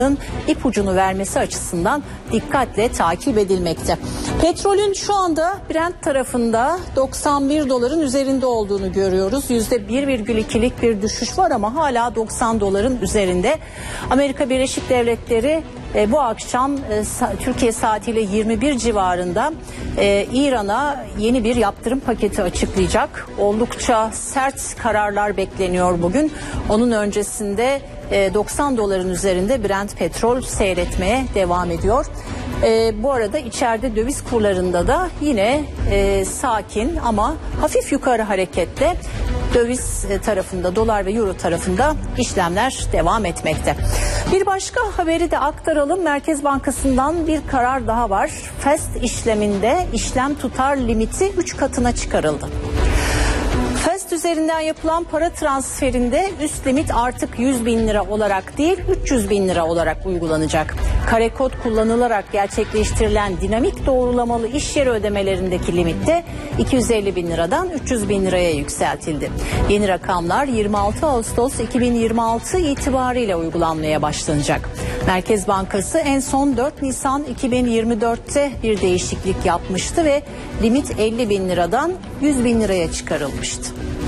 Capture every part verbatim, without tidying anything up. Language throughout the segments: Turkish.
ipucunu vermesi açısından dikkatle takip edilmekte. Petrolün şu anda Brent tarafında doksan bir doların üzerinde olduğunu görüyoruz. yüzde bir virgül ikilik bir düşüş var ama hala doksan doların üzerinde. Amerika Birleşik Devletleri e, bu akşam e, sa- Türkiye saatiyle yirmi bir civarında e, İran'a yeni bir yaptırım paketi açıklayacak. Oldukça sert kararlar bekleniyor bugün. Onun öncesinde doksan doların üzerinde Brent petrol seyretmeye devam ediyor. E, bu arada içeride döviz kurlarında da yine e, sakin ama hafif yukarı hareketle döviz tarafında, dolar ve euro tarafında işlemler devam etmekte. Bir başka haberi de aktaralım. Merkez Bankası'ndan bir karar daha var. Fest işleminde işlem tutar limiti üç katına çıkarıldı. Fest üzerinden yapılan para transferinde üst limit artık yüz bin lira olarak değil üç yüz bin lira olarak uygulanacak. Kare kod kullanılarak gerçekleştirilen dinamik doğrulamalı iş yeri ödemelerindeki limitte iki yüz elli bin liradan üç yüz bin liraya yükseltildi. Yeni rakamlar yirmi altı Ağustos iki bin yirmi altı itibariyle uygulanmaya başlanacak. Merkez Bankası en son dört Nisan iki bin yirmi dörtte bir değişiklik yapmıştı ve limit elli bin liradan yüz bin liraya çıkarılmıştı.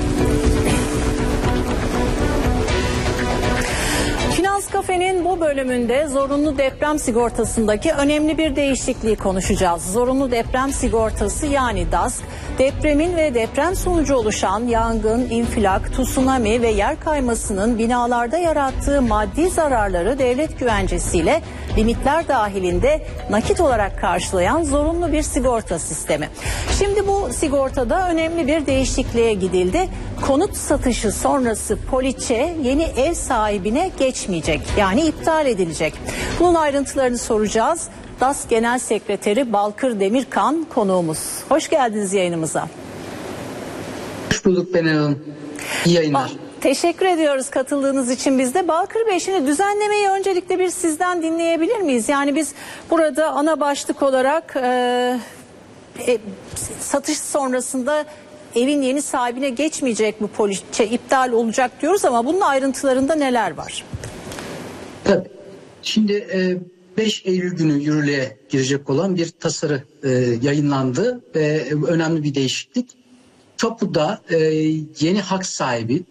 Finans Kafe'nin bu bölümünde zorunlu deprem sigortasındaki önemli bir değişikliği konuşacağız. Zorunlu deprem sigortası yani DASK, depremin ve deprem sonucu oluşan yangın, infilak, tsunami ve yer kaymasının binalarda yarattığı maddi zararları devlet güvencesiyle limitler dahilinde nakit olarak karşılayan zorunlu bir sigorta sistemi. Şimdi bu sigortada önemli bir değişikliğe gidildi. Konut satışı sonrası poliçe yeni ev sahibine geçmeyecek, yani iptal edilecek. Bunun ayrıntılarını soracağız. DASK Genel Sekreteri Balkır Demirkan konuğumuz. Hoş geldiniz yayınımıza. Hoş bulduk Benel Hanım. İyi yayınlar. Ba- Teşekkür ediyoruz katıldığınız için biz de. Balkır Bey, şimdi düzenlemeyi öncelikle bir sizden dinleyebilir miyiz? Yani biz burada ana başlık olarak e, e, satış sonrasında evin yeni sahibine geçmeyecek bu poliçe, iptal olacak diyoruz ama bunun ayrıntılarında neler var? Tabii. Şimdi beş Eylül günü yürürlüğe girecek olan bir tasarı yayınlandı ve önemli bir değişiklik. Tapuda yeni hak sahibi,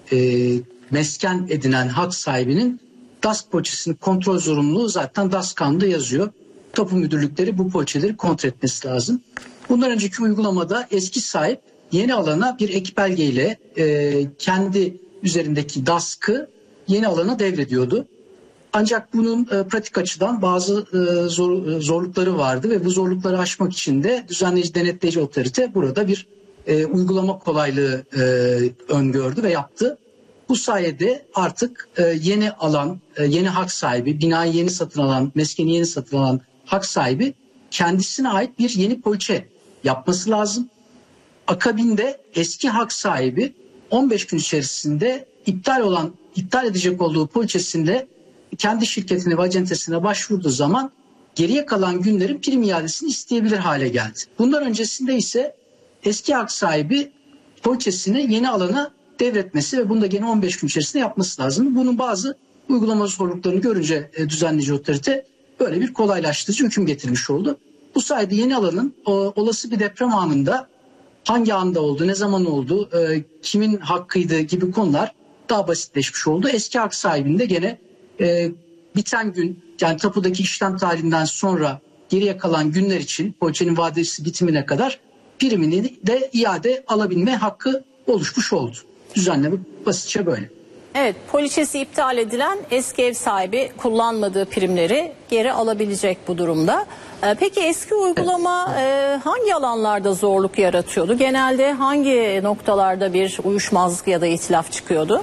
mesken edinen hak sahibinin DASK poliçesini kontrol zorunluluğu zaten DASK kanunda yazıyor. Tapu müdürlükleri bu poliçeleri kontrol etmesi lazım. Bundan önceki uygulamada eski sahip yeni alana bir ek belgeyle e, kendi üzerindeki DASK'ı yeni alana devrediyordu. Ancak bunun e, pratik açıdan bazı e, zor, e, zorlukları vardı ve bu zorlukları aşmak için de düzenleyici denetleyici otorite burada bir e, uygulama kolaylığı e, öngördü ve yaptı. Bu sayede artık e, yeni alan, e, yeni hak sahibi, binayı yeni satın alan, meskeni yeni satın alan hak sahibi kendisine ait bir yeni poliçe yapması lazım. Akabinde eski hak sahibi on beş gün içerisinde iptal olan, iptal edecek olduğu poliçesinde kendi şirketine ve acentesine başvurduğu zaman geriye kalan günlerin prim iadesini isteyebilir hale geldi. Bundan öncesinde ise eski hak sahibi poliçesini yeni alana devretmesi ve bunu da gene on beş gün içerisinde yapması lazım. Bunun bazı uygulama zorluklarını görünce e, düzenleyici otorite böyle bir kolaylaştırıcı hüküm getirmiş oldu. Bu sayede yeni alanın o, olası bir deprem anında hangi anda oldu, ne zaman oldu, e, kimin hakkıydı gibi konular daha basitleşmiş oldu. Eski hak sahibinde gene e, biten gün, yani tapudaki işlem tarihinden sonra geriye kalan günler için poliçenin vadesi bitimine kadar primini de iade alabilme hakkı oluşmuş oldu. Düzenleme basitçe böyle. Evet, poliçesi iptal edilen eski ev sahibi kullanmadığı primleri geri alabilecek bu durumda. Ee, peki eski uygulama e, hangi alanlarda zorluk yaratıyordu? Genelde hangi noktalarda bir uyuşmazlık ya da itilaf çıkıyordu?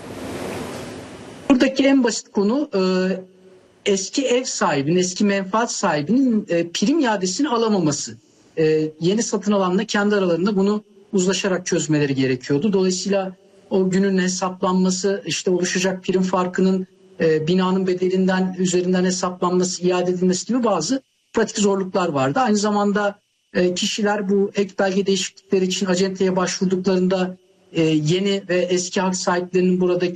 Buradaki en basit konu e, eski ev sahibinin, eski menfaat sahibinin e, prim iadesini alamaması. E, yeni satın alanla kendi aralarında bunu uzlaşarak çözmeleri gerekiyordu. Dolayısıyla o günün hesaplanması, işte oluşacak prim farkının e, binanın bedelinden üzerinden hesaplanması, iade edilmesi gibi bazı pratik zorluklar vardı. Aynı zamanda e, kişiler bu ek belge değişiklikleri için acenteye başvurduklarında e, yeni ve eski hak sahiplerinin buradaki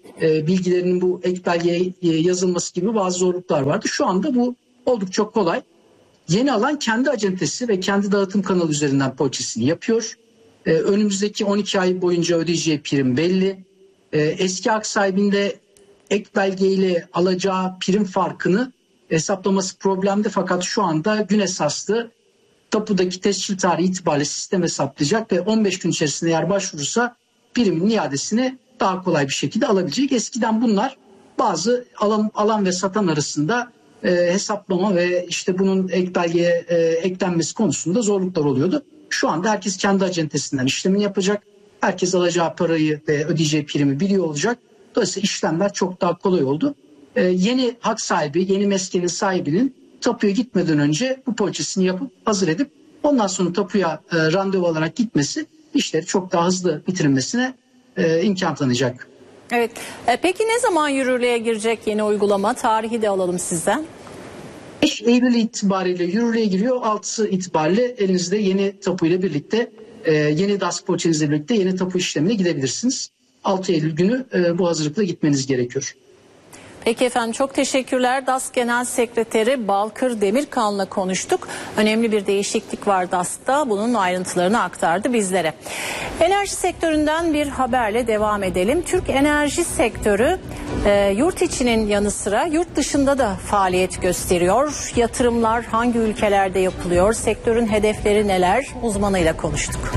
e, bilgilerinin bu ek belgeye e, yazılması gibi bazı zorluklar vardı. Şu anda bu oldukça kolay. Yeni alan kendi acentesi ve kendi dağıtım kanalı üzerinden poliçesini yapıyor. Ee, önümüzdeki on iki ay boyunca ödeyeceği prim belli. Ee, eski hak sahibinde ek belgeyle alacağı prim farkını hesaplaması problemdi. Fakat şu anda gün esaslı tapudaki tescil tarihi itibariyle sistem hesaplayacak ve on beş gün içerisinde eğer başvurursa primin iadesini daha kolay bir şekilde alabilecek. Eskiden bunlar bazı alan, alan ve satan arasında e, hesaplama ve işte bunun ek belgeye e, eklenmesi konusunda zorluklar oluyordu. Şu anda herkes kendi acentesinden işlemini yapacak. Herkes alacağı parayı ve ödeyeceği primi biliyor olacak. Dolayısıyla işlemler çok daha kolay oldu. Ee, yeni hak sahibi, yeni meskenin sahibinin tapuya gitmeden önce bu poliçesini yapıp hazır edip ondan sonra tapuya e, randevu alarak gitmesi işleri çok daha hızlı bitirilmesine e, imkan tanıyacak. Evet. E, peki ne zaman yürürlüğe girecek yeni uygulama? Tarihi de alalım sizden. beş Eylül itibariyle yürürlüğe giriyor. altısı itibariyle elinizde yeni tapu ile birlikte e, yeni D A S poliçenizle birlikte yeni tapu işlemine gidebilirsiniz. altı Eylül günü e, bu hazırlıkla gitmeniz gerekiyor. Peki efendim, çok teşekkürler. D A S Genel Sekreteri Balkır Demirkan'la konuştuk. Önemli bir değişiklik var D A S'ta. Bunun ayrıntılarını aktardı bizlere. Enerji sektöründen bir haberle devam edelim. Türk enerji sektörü e, yurt içinin yanı sıra yurt dışında da faaliyet gösteriyor. Yatırımlar hangi ülkelerde yapılıyor? Sektörün hedefleri neler? Uzmanıyla konuştuk.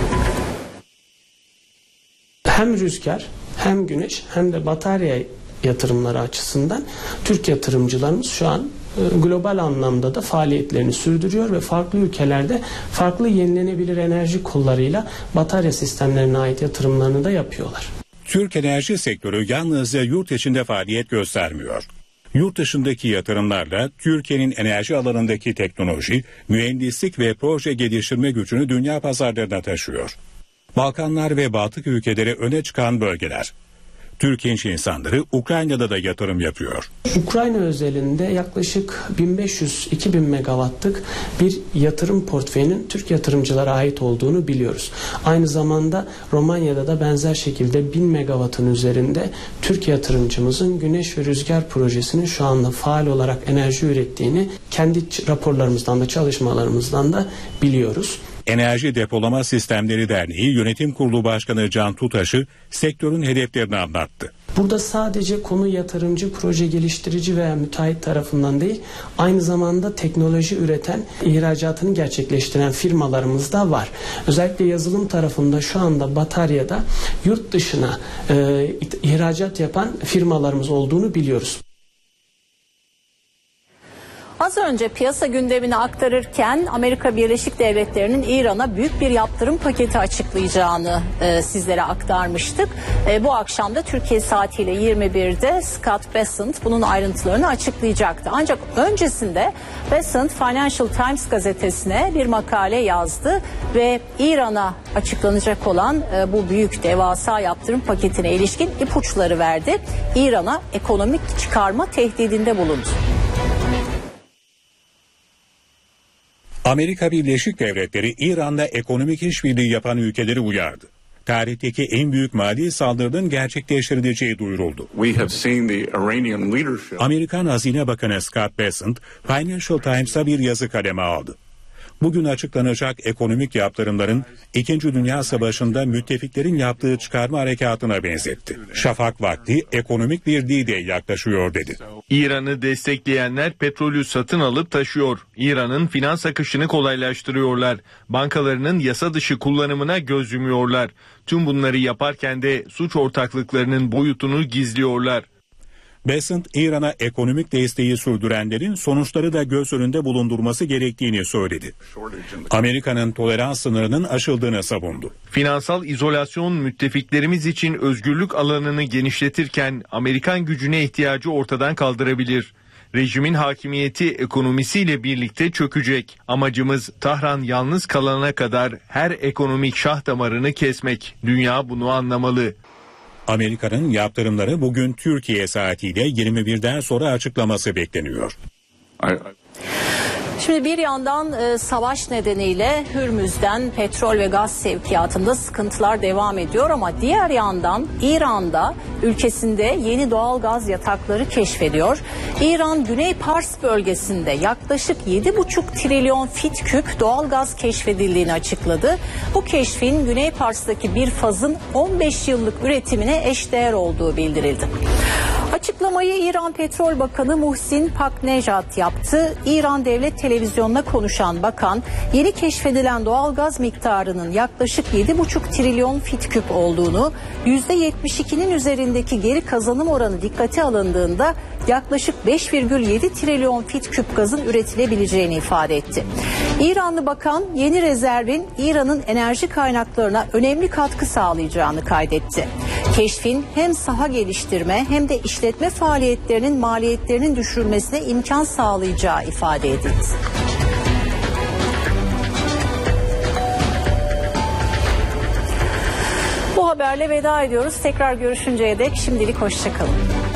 Hem rüzgar, hem güneş, hem de batarya yatırımları açısından Türk yatırımcılarımız şu an global anlamda da faaliyetlerini sürdürüyor ve farklı ülkelerde farklı yenilenebilir enerji kollarıyla batarya sistemlerine ait yatırımlarını da yapıyorlar. Türk enerji sektörü yalnızca yurt içinde faaliyet göstermiyor. Yurt dışındaki yatırımlarla Türkiye'nin enerji alanındaki teknoloji, mühendislik ve proje geliştirme gücünü dünya pazarlarına taşıyor. Balkanlar ve Baltık ülkeleri öne çıkan bölgeler. Türk genç insanları Ukrayna'da da yatırım yapıyor. Ukrayna özelinde yaklaşık bin beş yüz iki bin megawattlık bir yatırım portföyünün Türk yatırımcılara ait olduğunu biliyoruz. Aynı zamanda Romanya'da da benzer şekilde bin megawattın üzerinde Türk yatırımcımızın güneş ve rüzgar projesinin şu anda faal olarak enerji ürettiğini kendi raporlarımızdan da çalışmalarımızdan da biliyoruz. Enerji Depolama Sistemleri Derneği Yönetim Kurulu Başkanı Can Tutaş'ı sektörün hedeflerini anlattı. Burada sadece konu yatırımcı, proje geliştirici veya müteahhit tarafından değil, aynı zamanda teknoloji üreten, ihracatını gerçekleştiren firmalarımız da var. Özellikle yazılım tarafında şu anda bataryada yurt dışına e, ihracat yapan firmalarımız olduğunu biliyoruz. Az önce piyasa gündemini aktarırken Amerika Birleşik Devletleri'nin İran'a büyük bir yaptırım paketi açıklayacağını e, sizlere aktarmıştık. E, bu akşam da Türkiye saatiyle yirmi birde Scott Bessent bunun ayrıntılarını açıklayacaktı. Ancak öncesinde Bessent Financial Times gazetesine bir makale yazdı ve İran'a açıklanacak olan e, bu büyük devasa yaptırım paketine ilişkin ipuçları verdi. İran'a ekonomik çıkarma tehdidinde bulundu. Amerika Birleşik Devletleri İran'la ekonomik işbirliği yapan ülkeleri uyardı. Tarihteki en büyük mali saldırının gerçekleştirileceği duyuruldu. Amerikan Hazine Bakanı Scott Bessent, Financial Times'a bir yazı kaleme aldı. Bugün açıklanacak ekonomik yaptırımların İkinci Dünya Savaşı'nda müttefiklerin yaptığı çıkarma harekatına benzetti. Şafak vakti ekonomik bir D-Day yaklaşıyor dedi. İran'ı destekleyenler petrolü satın alıp taşıyor. İran'ın finans akışını kolaylaştırıyorlar. Bankalarının yasa dışı kullanımına göz yumuyorlar. Tüm bunları yaparken de suç ortaklıklarının boyutunu gizliyorlar. Bessent, İran'a ekonomik desteği sürdürenlerin sonuçları da göz önünde bulundurması gerektiğini söyledi. Amerika'nın tolerans sınırının aşıldığını savundu. Finansal izolasyon müttefiklerimiz için özgürlük alanını genişletirken Amerikan gücüne ihtiyacı ortadan kaldırabilir. Rejimin hakimiyeti ekonomisiyle birlikte çökecek. Amacımız Tahran yalnız kalana kadar her ekonomik şah damarını kesmek. Dünya bunu anlamalı. Amerika'nın yaptırımları bugün Türkiye saatiyle yirmi birden sonra açıklaması bekleniyor. Şimdi bir yandan e, savaş nedeniyle Hürmüz'den petrol ve gaz sevkiyatında sıkıntılar devam ediyor ama diğer yandan İran'da ülkesinde yeni doğal gaz yatakları keşfediyor. İran Güney Pars bölgesinde yaklaşık yedi buçuk trilyon fit küp doğal gaz keşfedildiğini açıkladı. Bu keşfin Güney Pars'taki bir fazın on beş yıllık üretimine eşdeğer olduğu bildirildi. Açıklamayı İran Petrol Bakanı Muhsin Paknejad yaptı. İran Devlet Televizyonu'na konuşan bakan, yeni keşfedilen doğal gaz miktarının yaklaşık yedi buçuk trilyon fit küp olduğunu, yüzde yetmiş ikinin üzerindeki geri kazanım oranı dikkate alındığında yaklaşık beş virgül yedi trilyon fit küp gazın üretilebileceğini ifade etti. İranlı bakan yeni rezervin İran'ın enerji kaynaklarına önemli katkı sağlayacağını kaydetti. Keşfin hem saha geliştirme hem de işletme faaliyetlerinin maliyetlerinin düşürülmesine imkan sağlayacağı ifade edildi. Bu haberle veda ediyoruz. Tekrar görüşünceye dek şimdilik hoşça kalın.